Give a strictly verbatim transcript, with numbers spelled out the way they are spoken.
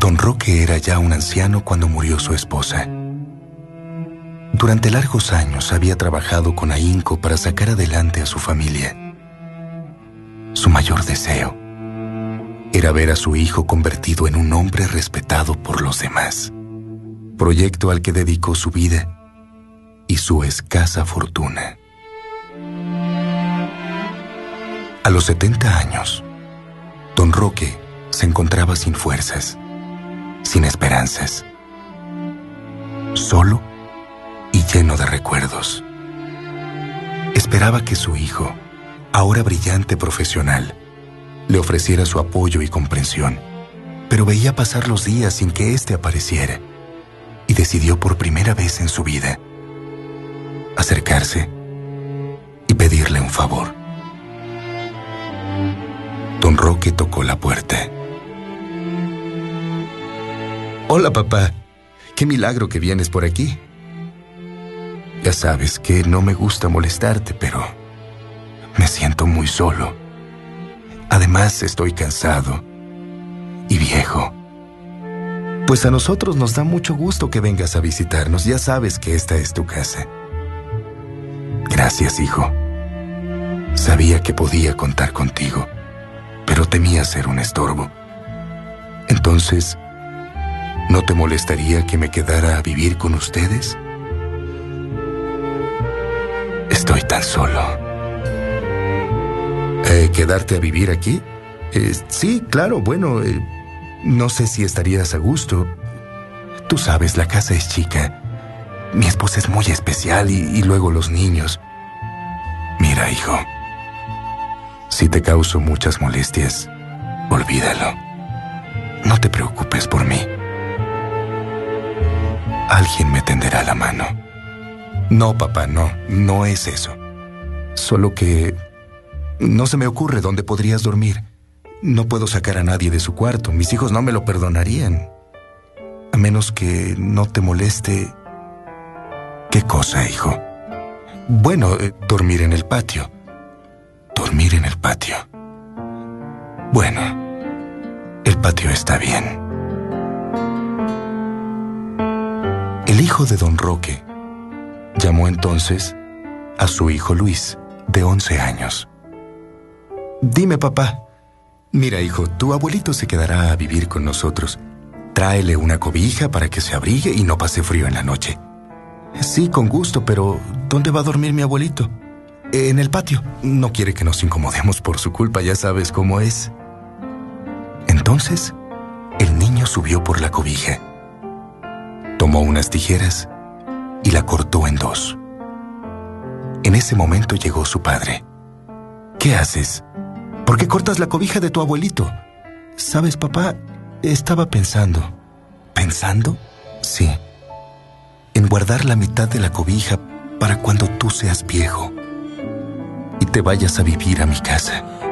Don Roque era ya un anciano cuando murió su esposa. Durante largos años había trabajado con ahínco para sacar adelante a su familia. Su mayor deseo era ver a su hijo convertido en un hombre respetado por los demás, proyecto al que dedicó su vida y su escasa fortuna. A los setenta años, Don Roque se encontraba sin fuerzas, sin esperanzas, solo y lleno de recuerdos. Esperaba que su hijo, ahora brillante profesional, le ofreciera su apoyo y comprensión, pero veía pasar los días sin que éste apareciera y decidió por primera vez en su vida acercarse y pedirle un favor. Don Roque tocó la puerta. «Hola, papá. Qué milagro que vienes por aquí. Ya sabes que no me gusta molestarte, pero me siento muy solo. Además, estoy cansado y viejo. Pues a nosotros nos da mucho gusto que vengas a visitarnos. Ya sabes que esta es tu casa». «Gracias, hijo. Sabía que podía contar contigo, pero temía ser un estorbo. Entonces, ¿no te molestaría que me quedara a vivir con ustedes? Estoy tan solo». Eh, ¿Quedarte a vivir aquí? Eh, sí, claro, bueno, eh, no sé si estarías a gusto. Tú sabes, la casa es chica. Mi esposa es muy especial y, y luego los niños. Mira, hijo, si te causo muchas molestias, olvídalo. No te preocupes por mí. Alguien me tenderá la mano. No, papá, no, no es eso. Solo que no se me ocurre dónde podrías dormir. No puedo sacar a nadie de su cuarto. Mis hijos no me lo perdonarían. A menos que no te moleste. ¿Qué cosa, hijo? Bueno, eh, dormir en el patio. Dormir en el patio. Bueno, el patio está bien. El hijo de Don Roque llamó entonces a su hijo Luis, de once años. «Dime, papá. Mira, hijo, tu abuelito se quedará a vivir con nosotros. Tráele una cobija para que se abrigue y no pase frío en la noche». «Sí, con gusto, pero ¿dónde va a dormir mi abuelito?» «En el patio. No quiere que nos incomodemos por su culpa, ya sabes cómo es». Entonces, el niño subió por la cobija, tomó unas tijeras y la cortó en dos. En ese momento llegó su padre. «¿Qué haces? ¿Por qué cortas la cobija de tu abuelito?» «¿Sabes, papá? Estaba pensando». «¿Pensando?» «Sí. En guardar la mitad de la cobija para cuando tú seas viejo y te vayas a vivir a mi casa».